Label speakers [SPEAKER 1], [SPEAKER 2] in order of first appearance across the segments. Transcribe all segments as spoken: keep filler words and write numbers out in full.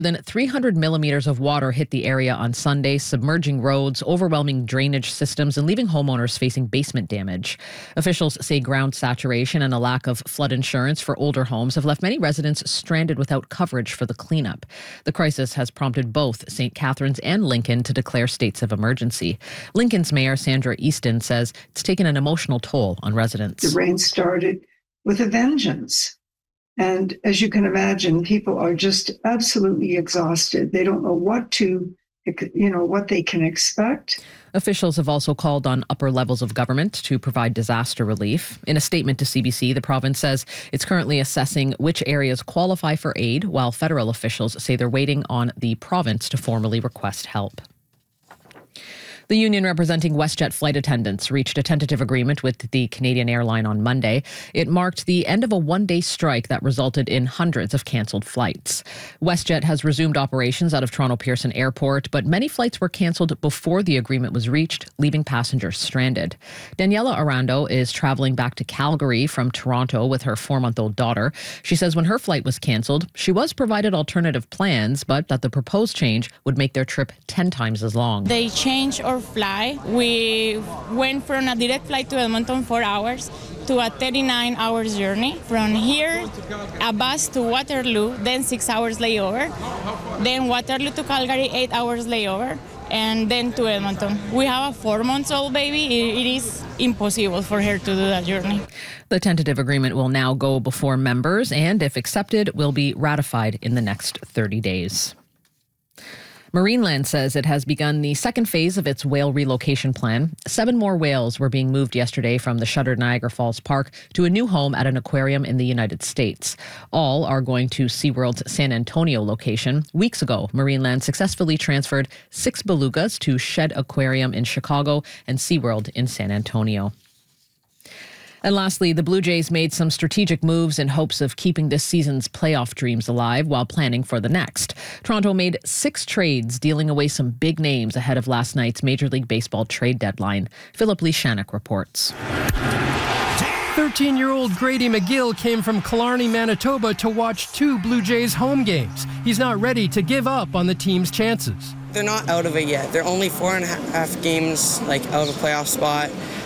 [SPEAKER 1] Then three hundred millimeters of water hit the area on Sunday, submerging roads, overwhelming drainage systems, and leaving homeowners facing basement damage. Officials say ground saturation and a lack of flood insurance for older homes have left many residents stranded without coverage for the cleanup. The crisis has prompted both Saint Catharines and Lincoln to declare states of emergency. Lincoln's Mayor Sandra Easton says it's taken an emotional toll on residents.
[SPEAKER 2] The rain started with a vengeance. And as you can imagine, people are just absolutely exhausted. They don't know what to, you know, what they can expect.
[SPEAKER 1] Officials have also called on upper levels of government to provide disaster relief. In a statement to C B C, the province says it's currently assessing which areas qualify for aid, while federal officials say they're waiting on the province to formally request help. The union representing WestJet flight attendants reached a tentative agreement with the Canadian airline on Monday. It marked the end of a one-day strike that resulted in hundreds of cancelled flights. WestJet has resumed operations out of Toronto Pearson Airport, but many flights were cancelled before the agreement was reached, leaving passengers stranded. Daniela Arando is travelling back to Calgary from Toronto with her four-month-old daughter. She says when her flight was cancelled, she was provided alternative plans, but that the proposed change would make their trip ten times as long.
[SPEAKER 3] They changed our fly. We went from a direct flight to Edmonton, four hours, to a thirty-nine hours journey. From here, a bus to Waterloo, then six hours layover. Then Waterloo to Calgary, eight hours layover, and then to Edmonton. We have a four-month-old baby. It is impossible for her to do that journey.
[SPEAKER 1] The tentative agreement will now go before members and, if accepted, will be ratified in the next thirty days. Marineland says it has begun the second phase of its whale relocation plan. Seven more whales were being moved yesterday from the shuttered Niagara Falls Park to a new home at an aquarium in the United States. All are going to SeaWorld's San Antonio location. Weeks ago, Marineland successfully transferred six belugas to Shed Aquarium in Chicago and SeaWorld in San Antonio. And lastly, the Blue Jays made some strategic moves in hopes of keeping this season's playoff dreams alive while planning for the next. Toronto made six trades, dealing away some big names ahead of last night's Major League Baseball trade deadline. Philip Lishanek reports.
[SPEAKER 4] thirteen-year-old Grady McGill came from Killarney, Manitoba to watch two Blue Jays home games. He's not ready to give up on the team's chances.
[SPEAKER 5] They're not out of it yet. They're only four and a half games like out of a playoff spot.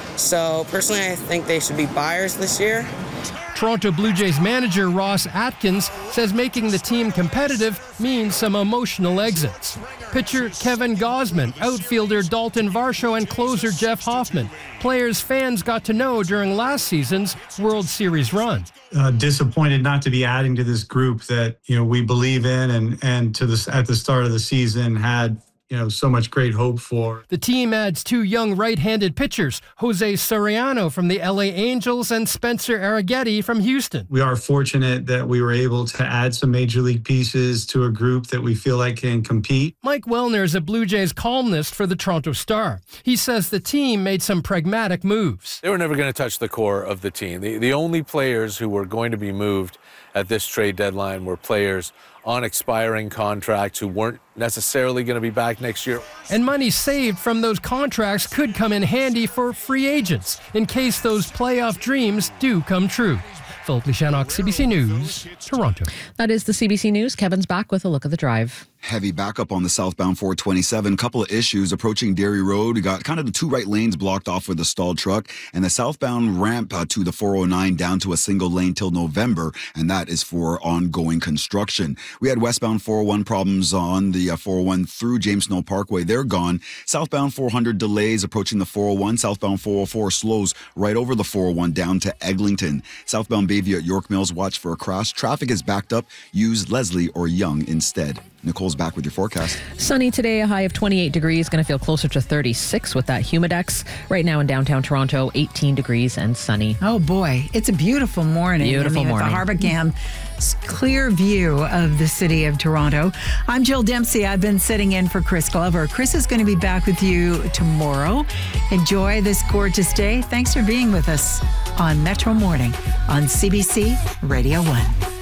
[SPEAKER 5] So personally, I think they should be buyers this year.
[SPEAKER 4] Toronto Blue Jays manager Ross Atkins says making the team competitive means some emotional exits. Pitcher Kevin Gausman, outfielder Dalton Varsho, and closer Jeff Hoffman. Players fans got to know during last season's World Series run.
[SPEAKER 6] Uh, disappointed not to be adding to this group that, you know, we believe in and, and to this at the start of the season had, you know, so much great hope for.
[SPEAKER 4] The team adds two young right-handed pitchers, Jose Soriano from the L A Angels and Spencer Arrighetti from Houston.
[SPEAKER 6] We are fortunate that we were able to add some major league pieces to a group that we feel like can compete.
[SPEAKER 4] Mike Wellner is a Blue Jays columnist for the Toronto Star. He says the team made some pragmatic moves.
[SPEAKER 7] They were never going to touch the core of the team. The, the only players who were going to be moved at this trade deadline were players on expiring contracts who weren't necessarily going to be back next year.
[SPEAKER 4] And money saved from those contracts could come in handy for free agents in case those playoff dreams do come true. Philip Lishanek, C B C News, Toronto.
[SPEAKER 1] That is the C B C News. Kevin's back with a look at the drive.
[SPEAKER 8] Heavy backup on the southbound four twenty-seven. Couple of issues approaching Dairy Road. We got kind of the two right lanes blocked off with a stalled truck, and the southbound ramp uh, to the four oh nine down to a single lane till November, and that is for ongoing construction. We had westbound four oh one problems on the uh, four oh one through James Snow Parkway. They're gone. Southbound four hundred delays approaching the four oh one. Southbound four oh four slows right over the four oh one down to Eglinton. Southbound Bayview at York Mills, watch for a crash. Traffic is backed up. Use Leslie or Young instead. Nicole's back with your forecast.
[SPEAKER 1] Sunny today, a high of twenty-eight degrees. Going to feel closer to thirty-six with that humidex. Right now in downtown Toronto, eighteen degrees and sunny.
[SPEAKER 9] Oh boy, it's a beautiful morning.
[SPEAKER 1] Beautiful
[SPEAKER 9] I mean,
[SPEAKER 1] morning.
[SPEAKER 9] With the Harbacam clear view of the city of Toronto. I'm Jill Dempsey. I've been sitting in for Chris Glover. Chris is going to be back with you tomorrow. Enjoy this gorgeous day. Thanks for being with us on Metro Morning on C B C Radio one.